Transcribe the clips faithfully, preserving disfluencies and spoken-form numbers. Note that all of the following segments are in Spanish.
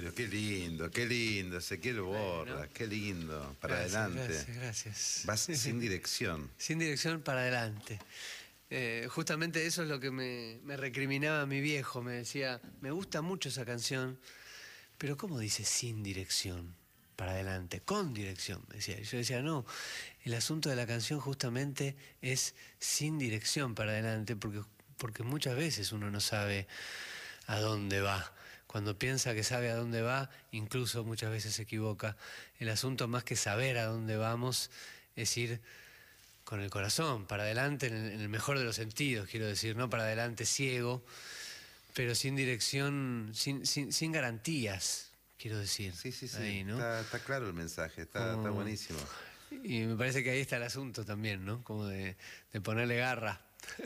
Pero qué lindo, qué lindo, Ezequiel Borra, bueno, qué lindo, para gracias, adelante. Gracias, gracias. Vas sin dirección. Sin dirección para adelante. Eh, justamente eso es lo que me, me recriminaba mi viejo, me decía, me gusta mucho esa canción, pero ¿cómo dice sin dirección para adelante? Con dirección, me decía. Y yo decía, no, el asunto de la canción justamente es sin dirección para adelante, porque, porque muchas veces uno no sabe a dónde va. Cuando piensa que sabe a dónde va, incluso muchas veces se equivoca. El asunto más que saber a dónde vamos es ir con el corazón, para adelante en el, en el mejor de los sentidos, quiero decir, no para adelante ciego, pero sin dirección, sin, sin, sin garantías, quiero decir. Sí, sí, sí, ahí, ¿no? está, está claro el mensaje, está, Como, está buenísimo. Y me parece que ahí está el asunto también, ¿no? Como de, de ponerle garra.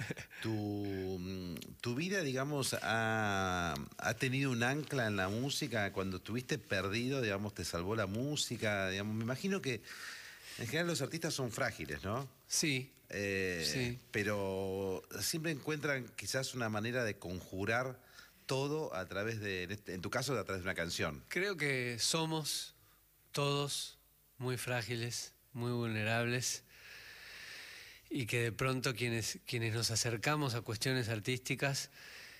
Tu, tu vida, digamos, ha, ha tenido un ancla en la música. Cuando estuviste perdido, digamos, te salvó la música, digamos. Me imagino que en general los artistas son frágiles, ¿no? Sí, eh, sí. Pero siempre encuentran quizás una manera de conjurar todo a través de, en tu caso, a través de una canción. Creo que somos todos muy frágiles, muy vulnerables, y que de pronto quienes, quienes nos acercamos a cuestiones artísticas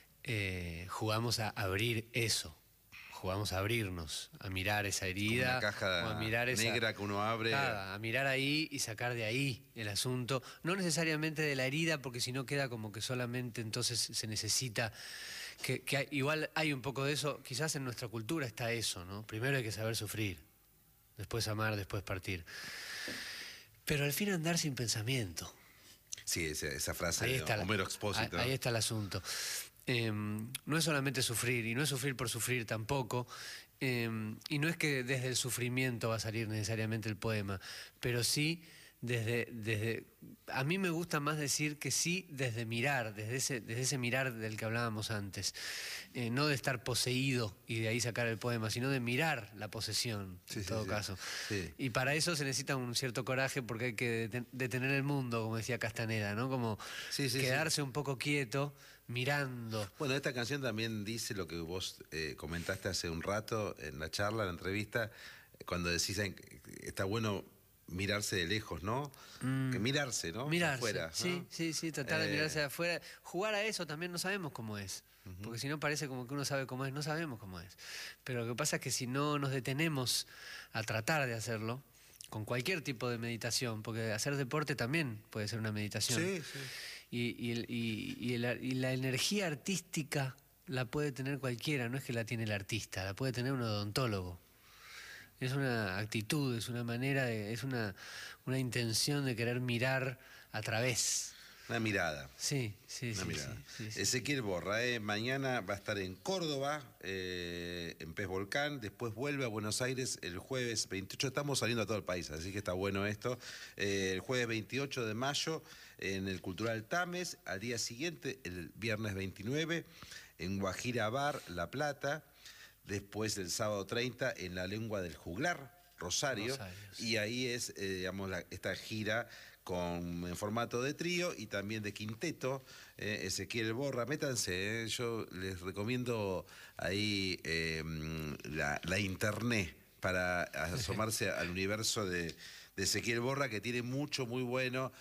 eh, jugamos a abrir eso. Jugamos a abrirnos, a mirar esa herida, una caja o a mirar esa, negra que uno abre. Nada, a mirar ahí y sacar de ahí el asunto, no necesariamente de la herida, porque si no queda como que solamente entonces se necesita, que, que hay, igual hay un poco de eso, quizás en nuestra cultura está eso, ¿no? Primero hay que saber sufrir, después amar, después partir. Pero al fin andar sin pensamiento. Sí, esa, esa frase ahí de está Homero la, Expósito. Ahí está el asunto. Eh, no es solamente sufrir, y no es sufrir por sufrir tampoco, eh, y no es que desde el sufrimiento va a salir necesariamente el poema, pero sí desde, desde a mí me gusta más decir que sí desde mirar, desde ese, desde ese mirar del que hablábamos antes, eh, no de estar poseído y de ahí sacar el poema, sino de mirar la posesión, sí, en sí, todo sí. caso. Sí. Y para eso se necesita un cierto coraje, porque hay que detener el mundo, como decía Castaneda, ¿no? Como sí, sí, quedarse sí. un poco quieto, mirando. Bueno, esta canción también dice lo que vos eh, comentaste hace un rato en la charla, en la entrevista, cuando decís está bueno mirarse de lejos, ¿no? Mm. Que mirarse, ¿no? Mirarse, afuera, ¿no? sí, sí, sí, tratar eh... de mirarse de afuera. Jugar a eso también no sabemos cómo es, uh-huh. Porque si no parece como que uno sabe cómo es, no sabemos cómo es. Pero lo que pasa es que si no nos detenemos a tratar de hacerlo, con cualquier tipo de meditación, porque hacer deporte también puede ser una meditación. Sí, sí. Y, y, y, y, el, y la energía artística la puede tener cualquiera, no es que la tiene el artista, la puede tener un odontólogo. Es una actitud, es una manera, de, es una, una intención de querer mirar a través. Una mirada. Sí, sí, una sí, mirada. sí, sí, sí. Ezequiel Borra, eh, mañana va a estar en Córdoba, eh, en Pez Volcán, después vuelve a Buenos Aires el jueves veintiocho, estamos saliendo a todo el país, así que está bueno esto, eh, el jueves veintiocho de mayo en el Cultural Tames, al día siguiente, el viernes veintinueve, en Guajira Bar, La Plata, después el sábado treinta en La Lengua del Juglar, Rosario, Rosario sí. Y ahí es, eh, digamos, la, esta gira con, en formato de trío y también de quinteto, eh, Ezequiel Borra, métanse, eh, yo les recomiendo ahí eh, la, la internet para asomarse al universo de, de Ezequiel Borra, que tiene mucho muy bueno.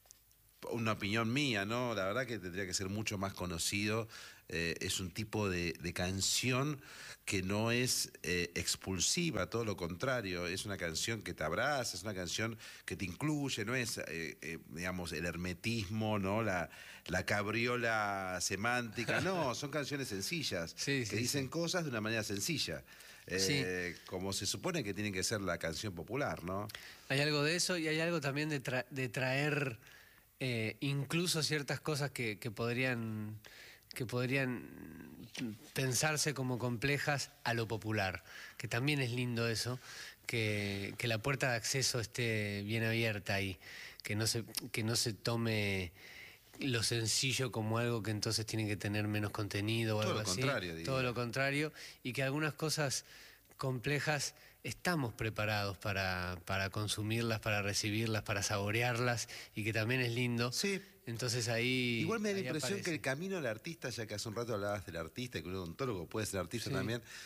Una opinión mía, ¿no? La verdad que tendría que ser mucho más conocido. Eh, es un tipo de, de canción que no es eh, expulsiva, todo lo contrario. Es una canción que te abraza, es una canción que te incluye, no es, eh, eh, digamos, el hermetismo, ¿no? La, la cabriola semántica. No, son canciones sencillas, sí, que sí, dicen sí. cosas de una manera sencilla. Eh, sí. Como se supone que tiene que ser la canción popular, ¿no? Hay algo de eso y hay algo también de, tra de traer... Eh, incluso ciertas cosas que, que podrían que podrían pensarse como complejas a lo popular, que también es lindo eso, que, que la puerta de acceso esté bien abierta ahí, que no se, que no se tome lo sencillo como algo que entonces tiene que tener menos contenido o algo así. Todo lo contrario, diría. Todo lo contrario, y que algunas cosas complejas estamos preparados para, para consumirlas, para recibirlas, para saborearlas, y que también es lindo. Sí. Entonces ahí... Igual me da la impresión aparece. que el camino del artista, ya que hace un rato hablabas del artista, que un odontólogo puede ser artista sí. también,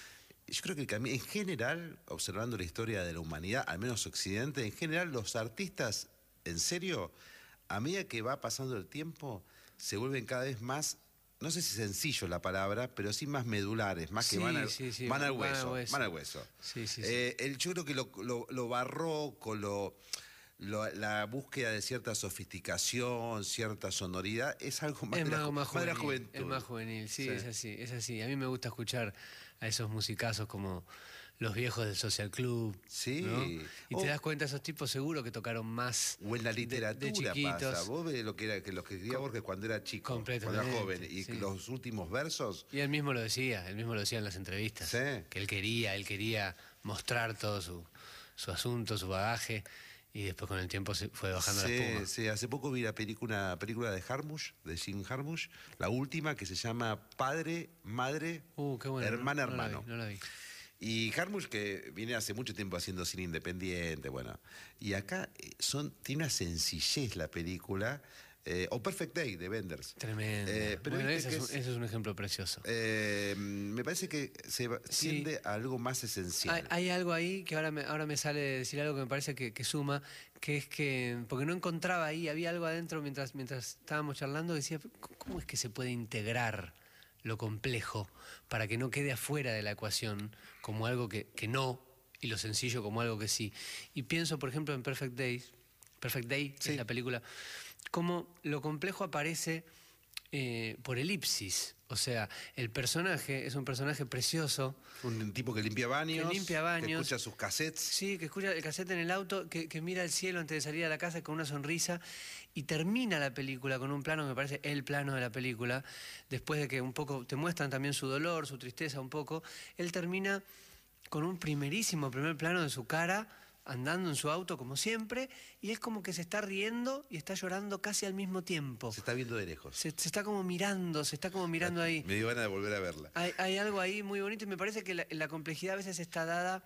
yo creo que el cami- en general, observando la historia de la humanidad, al menos Occidente, en general los artistas, en serio, a medida que va pasando el tiempo, se vuelven cada vez más, no sé si sencillo la palabra, pero sí más medulares, más que Sí, van al, sí, sí, van al van al hueso, hueso. van al hueso. Sí, sí, sí. Eh, el, yo creo que lo, lo- lo barroco, lo, lo- la búsqueda de cierta sofisticación, cierta sonoridad, es algo más, Es de, la, más, ju- más más de la juvenil, juventud. es más juvenil, sí, Sí. es así, es así. A mí me gusta escuchar a esos musicazos como los viejos del Social Club, Sí. ¿no? Y O- te das cuenta, esos tipos seguro que tocaron más O en la de- de literatura chiquitos. pasa. Vos ves lo que era que lo que escribía Borges cuando era chico, cuando era Completamente, joven, y sí. los últimos versos. Y él mismo lo decía, él mismo lo decía en las entrevistas, Sí. que él quería, él quería mostrar todo su, su asunto, su bagaje, y después con el tiempo se fue bajando Sí, la espuma. sí, hace poco vi la película, una película de Jarmusch, de Jim Jarmusch, la última que se llama Padre, Madre, Uh, qué bueno, Hermana, no, no la vi, Hermano. no la vi. Y Jarmusch, que viene hace mucho tiempo haciendo cine independiente, bueno. Y acá eh, son, tiene una sencillez la película, eh, o Perfect Day de Wenders. Tremendo. Eh, pero bueno, viste ese que es, un, es- ese es un ejemplo precioso. Eh, me parece que se va- Sí. tiende a algo más esencial. Hay, hay algo ahí que ahora me, ahora me sale decir algo que me parece que, que suma, que es que, porque no encontraba ahí, había algo adentro mientras, mientras estábamos charlando, decía, "¿Cómo- ¿cómo es que se puede integrar lo complejo para que no quede afuera de la ecuación como algo que, que no y lo sencillo como algo que sí?" Y pienso, por ejemplo, en Perfect Days, Perfect Day, que Sí. es la película, cómo lo complejo aparece eh, por elipsis. O sea, el personaje es un personaje precioso, Un tipo que limpia baños, Que limpia baños. escucha sus cassettes. sí, que escucha el cassette en el auto, que, que mira el cielo antes de salir a la casa con una sonrisa y termina la película con un plano que me parece el plano de la película, después de que un poco te muestran también su dolor, su tristeza un poco, él termina con un primerísimo primer plano de su cara, andando en su auto como siempre, y es como que se está riendo y está llorando casi al mismo tiempo. Se está viendo de lejos. Se, se está como mirando, se está como mirando ahí. Me dio ganas de volver a verla. Hay, hay algo ahí muy bonito y me parece que la, la complejidad a veces está dada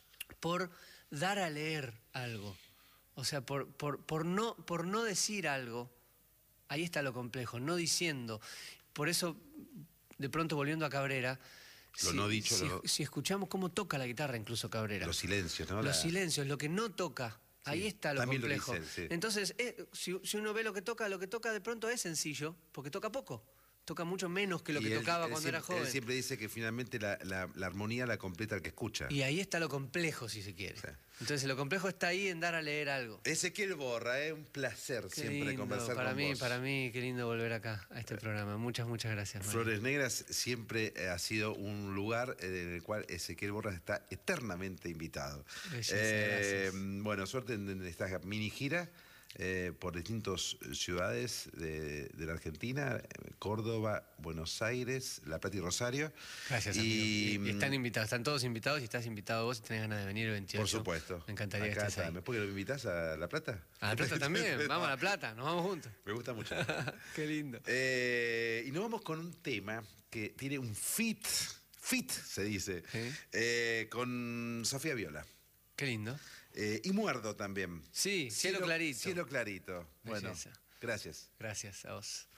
por dar a leer algo. O sea, por, por, por, no, por no decir algo. Ahí está lo complejo, no diciendo. Por eso, de pronto volviendo a Cabrera, Lo no dicho, si, lo- si escuchamos cómo toca la guitarra incluso Cabrera. Los silencios, ¿no? Los La- silencios, lo que no toca. Ahí Sí, está lo también lo complejo. dice él, sí. Entonces, eh, si, si uno ve lo que toca, lo que toca de pronto es sencillo, porque toca poco. Toca mucho menos que lo y que él- tocaba él cuando era siempre- joven. Él siempre dice que finalmente la, la- la armonía la completa el que escucha. Y ahí está lo complejo, si se quiere. Sí. Entonces, lo complejo está ahí en dar a leer algo. Ezequiel Borra, es un placer Qué siempre lindo, conversar para con mí, vos. para mí, qué lindo volver acá, a este programa. Muchas, muchas gracias, Mario. Flores Negras siempre eh, ha sido un lugar eh, en el cual Ezequiel Borra está eternamente invitado. Belleza, Eh, gracias. bueno, suerte en, en esta mini gira eh, por distintas ciudades de, de la Argentina, eh, Córdoba, Buenos Aires, La Plata y Rosario. Gracias, y, amigo. Y, y están invitados, están todos invitados y estás invitado vos si tenés ganas de venir el veintiocho. Por supuesto. Me encantaría Acá que estés está. ahí. ¿Me puedo que lo invitas a La Plata? A La Plata también, vamos a La Plata, nos vamos juntos. Me gusta mucho. Qué lindo. Eh, y nos vamos con un tema que tiene un fit, fit se dice, Sí. eh, con Sofía Viola. Qué lindo. Eh, y Muerdo también. Sí, Cielo Clarito. Cielo Clarito. Bueno, Belleza. gracias. Gracias a vos.